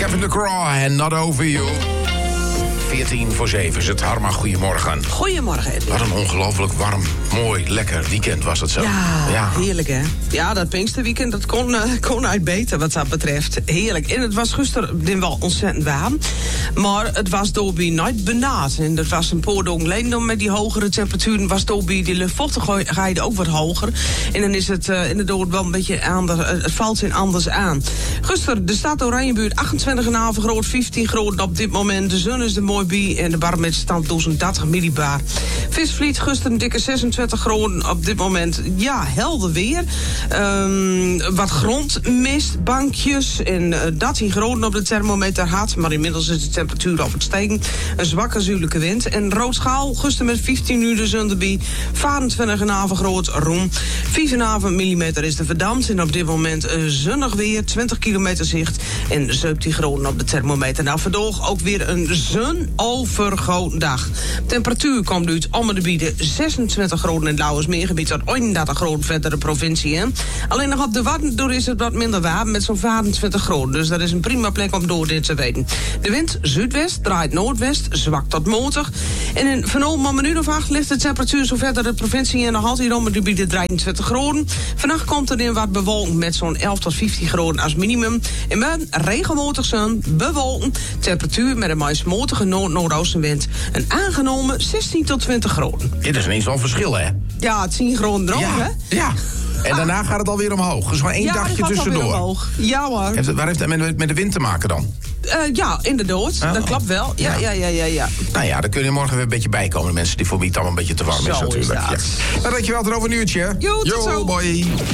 Kevin de Croix en Not Over You. 6:14 is het. Harma, goedemorgen. Goedemorgen, Edwin. Wat een ongelooflijk warm, mooi, lekker weekend was het zo. Ja, heerlijk hè. Ja, dat Pinksterweekend, dat kon uit beter wat dat betreft. Heerlijk. En het was gisteren wel ontzettend warm. Maar het was door bij nooit benauwd. En dat was een paar dagen geleden met die hogere temperaturen. Was door bij die luchtvochtigheid ook wat hoger. En dan is het inderdaad wel een beetje anders. Het valt in anders aan. Gisteren, de stad Oranjebuurt, 28,5 graden, 15 graden op dit moment. De zon is er mooi bij en de barometerstand 1030 millibar. Visvliet, gisteren een dikke 26 graden op dit moment. Ja, helder weer. Wat grondmist, bankjes en 13 graden op de thermometer had. Maar inmiddels is de temperatuur op het stegen. Een zwakke zuidelijke wind. En Roodschaal, gisteren met 15 uur de zon erbij. 24,5 graden roem. 4,5 millimeter is er verdampt. En op dit moment zonnig weer, 20 kilometer zicht. En 17 graden op de thermometer. Nou, vandaag ook weer een zonovergoten dag. Temperatuur komt uit om de bieden 26 graden in het Lauwersmeergebied tot 31 graden verder de provincie. Hè. Alleen nog op de Wadden is het wat minder warm met zo'n 25 graden. Dus dat is een prima plek om door dit te weten. De wind zuidwest draait noordwest, zwak tot matig. En in vanavond om een uur of 8 ligt de temperatuur zo verder de provincie en nog altijd om de bieden 23 graden. Vannacht komt er in wat bewolking met zo'n 11 tot 15 graden als minimum. En met regelmatig zon, bewolken, temperatuur met een meest matige noordoostenwind. Een aangenomen 16 tot 20 graden. Dit is ineens wel verschil, hè? Ja, 10 graden droog, hè? Ja. En daarna gaat het alweer omhoog. Dus maar één dagje tussendoor. Ja hoor. Waar heeft het met de wind te maken dan? Ja, inderdaad. Dat klopt wel. Ja. Nou ja, dan kun je morgen weer een beetje bijkomen. De mensen die voor wie het allemaal een beetje te warm is natuurlijk. Is dat. Ja. Nou, dankjewel, tot over een uurtje. Jo, tot zo. Boy.